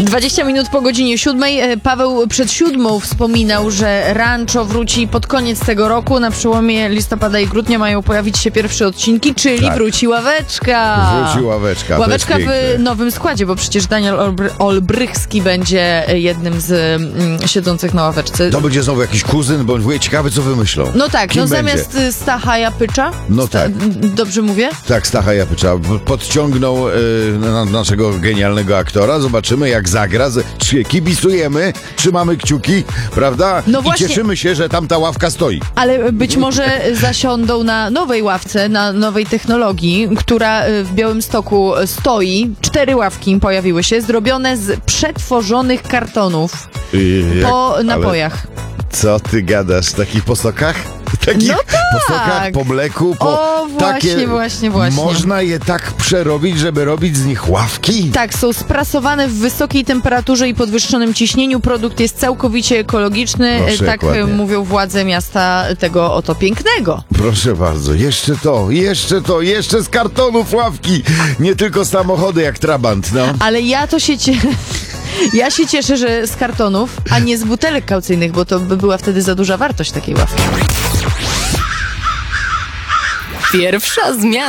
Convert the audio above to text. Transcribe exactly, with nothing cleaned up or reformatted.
dwadzieścia minut po godzinie siódmej. Paweł przed siódmą wspominał, że Rancho wróci pod koniec tego roku. Na przełomie listopada i grudnia mają pojawić się pierwsze odcinki, czyli tak. wróci ławeczka. Wróci ławeczka. Ławeczka w nowym składzie, bo przecież Daniel Olbry- Olbrychski będzie jednym z mm, siedzących na ławeczce. To będzie znowu jakiś kuzyn, bo mówię, ciekawe co wymyślą. No tak, Kim no będzie? zamiast Stacha Japycza. No Sta- tak. Dobrze mówię? Tak, Stacha Japycza podciągnął y, na naszego genialnego aktora. Zobaczymy, jak zagra. Z- Czy kibicujemy, trzymamy kciuki, prawda? No I właśnie. cieszymy się, że tam ta ławka stoi. Ale być może zasiądą na nowej ławce, na nowej technologii, która w Białymstoku stoi. Cztery ławki pojawiły się, zrobione z przetworzonych kartonów Y, jak- po ale napojach. Co ty gadasz? W takich posokach? Takich No tak. posokach, po mleku, po O, właśnie, takie... właśnie, właśnie. Można je tak przerobić, żeby robić z nich ławki? Tak, są sprasowane w wysokiej temperaturze i podwyższonym ciśnieniu. Produkt jest całkowicie ekologiczny. Proszę, tak ładnie. mówią władze miasta tego oto pięknego. Proszę bardzo, jeszcze to, jeszcze to, jeszcze z kartonów ławki. Nie tylko samochody jak Trabant, no. Ale ja to się cieszę. Ja się cieszę, że z kartonów, a nie z butelek kaucyjnych, bo to by była wtedy za duża wartość takiej ławki. Pierwsza zmiana.